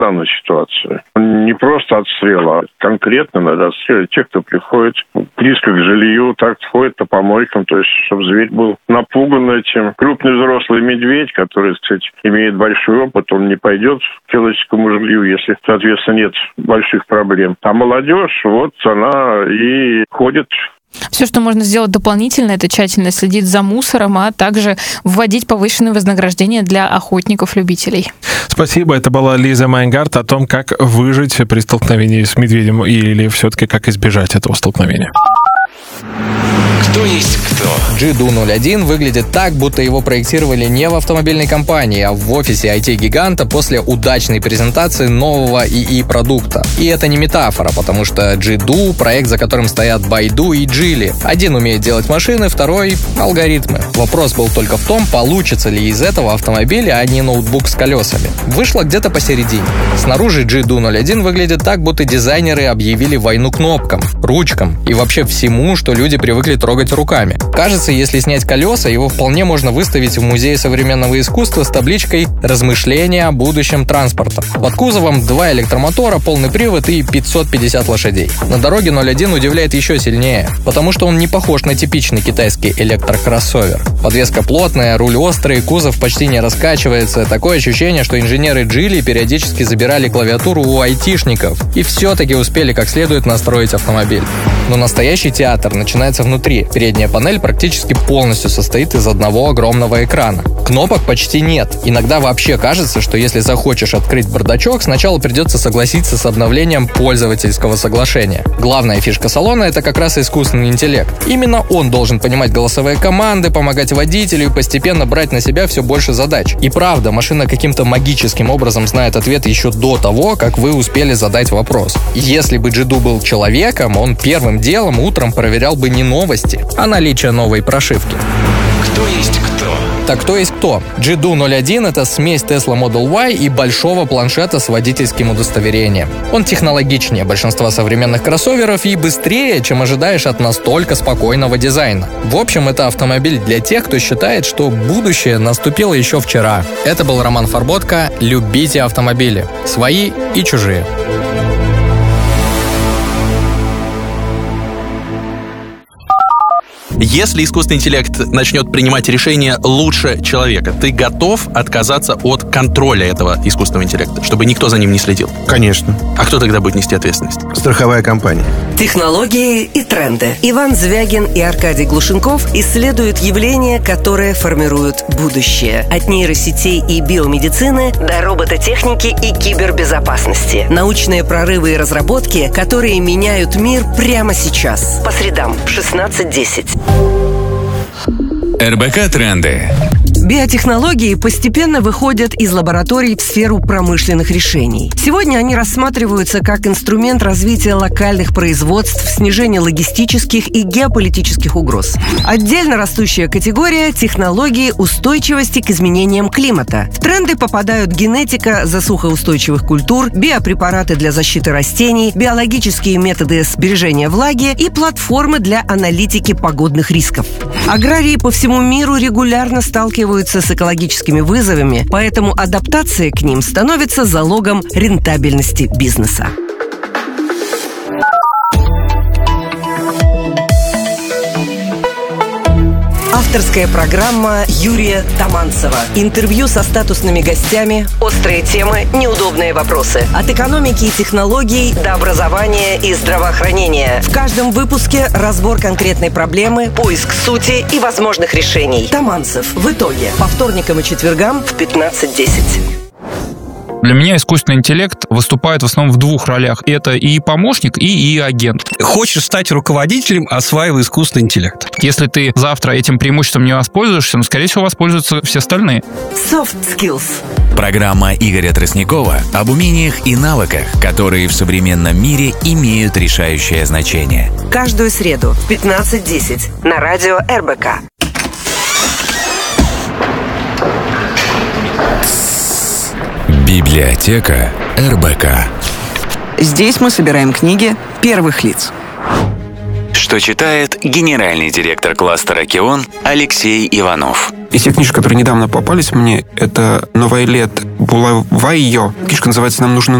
данную ситуацию. Не просто отстрел, а конкретно надо отстреливать тех, кто приходит близко к жилью, так ходит по помойкам, то есть чтобы зверь был напуган этим. Крупный взрослый медведь, который, кстати, имеет большой опыт, он не пойдет к человеческому жилью, если, соответственно, нет больших проблем. А молодежь, вот она и ходит. Все, что можно сделать дополнительно, это тщательно следить за мусором, а также вводить повышенные вознаграждения для охотников-любителей. Спасибо. Это была Лиза Майнгард о том, как выжить при столкновении с медведем или все-таки как избежать этого столкновения. Кто есть кто? JIDU-01 выглядит так, будто его проектировали не в автомобильной компании, а в офисе IT-гиганта после удачной презентации нового ИИ-продукта. И это не метафора, потому что JIDU — проект, за которым стоят Baidu и Geely. Один умеет делать машины, второй — алгоритмы. Вопрос был только в том, получится ли из этого автомобиль, а не ноутбук с колесами. Вышло где-то посередине. Снаружи JIDU-01 выглядит так, будто дизайнеры объявили войну кнопкам, ручкам и вообще всему, что люди привыкли трогать руками. Кажется, если снять колеса, его вполне можно выставить в Музее современного искусства с табличкой «Размышления о будущем транспорта». Под кузовом 2 электромотора, полный привод и 550 лошадей. На дороге 01 удивляет еще сильнее, потому что он не похож на типичный китайский электрокроссовер. Подвеска плотная, руль острый, кузов почти не раскачивается. Такое ощущение, что инженеры Geely периодически забирали клавиатуру у айтишников и все-таки успели как следует настроить автомобиль. Но настоящий театр начинается внутри. Передняя панель практически полностью состоит из одного огромного экрана. Кнопок почти нет. Иногда вообще кажется, что если захочешь открыть бардачок, сначала придется согласиться с обновлением пользовательского соглашения. Главная фишка салона — это как раз искусственный интеллект. Именно он должен понимать голосовые команды, помогать водителю и постепенно брать на себя все больше задач. И правда, машина каким-то магическим образом знает ответ еще до того, как вы успели задать вопрос. Если бы JIDU был человеком, он первым делом утром проверял бы не новости, а наличие новой прошивки. Кто есть кто? Так кто есть кто? JIDU-01 — это смесь Tesla Model Y и большого планшета с водительским удостоверением. Он технологичнее большинства современных кроссоверов и быстрее, чем ожидаешь от настолько спокойного дизайна. В общем, это автомобиль для тех, кто считает, что будущее наступило еще вчера. Это был Роман Фарботко. Любите автомобили. Свои и чужие. Если искусственный интеллект начнет принимать решения лучше человека, ты готов отказаться от контроля этого искусственного интеллекта, чтобы никто за ним не следил? Конечно. А кто тогда будет нести ответственность? Страховая компания. Технологии и тренды. Иван Звягин и Аркадий Глушенков исследуют явления, которые формируют будущее. От нейросетей и биомедицины до робототехники и кибербезопасности. Научные прорывы и разработки, которые меняют мир прямо сейчас. По средам в 16:10. РБК Тренды. Биотехнологии постепенно выходят из лабораторий в сферу промышленных решений. Сегодня они рассматриваются как инструмент развития локальных производств, снижения логистических и геополитических угроз. Отдельно растущая категория – технологии устойчивости к изменениям климата. В тренды попадают генетика засухоустойчивых культур, биопрепараты для защиты растений, биологические методы сбережения влаги и платформы для аналитики погодных рисков. Аграрии по всему миру регулярно сталкиваются с экологическими вызовами, поэтому адаптация к ним становится залогом рентабельности бизнеса. Авторская программа Юрия Таманцева. Интервью со статусными гостями, острые темы, неудобные вопросы. От экономики и технологий до образования и здравоохранения. В каждом выпуске разбор конкретной проблемы, поиск сути и возможных решений. Таманцев в итоге. По вторникам и четвергам в 15:10. Для меня искусственный интеллект выступает в основном в двух ролях. Это и помощник, и агент. Хочешь стать руководителем, осваивай искусственный интеллект. Если ты завтра этим преимуществом не воспользуешься, скорее всего, воспользуются все остальные. Soft Skills. Программа Игоря Тростникова об умениях и навыках, которые в современном мире имеют решающее значение. Каждую среду в 15:10 на радио РБК. Библиотека РБК. Здесь мы собираем книги первых лиц. Что читает генеральный директор кластера «Океон» Алексей Иванов. Из тех книжек, которые недавно попались мне, это «Новая лет Булавайо». Книжка называется «Нам нужны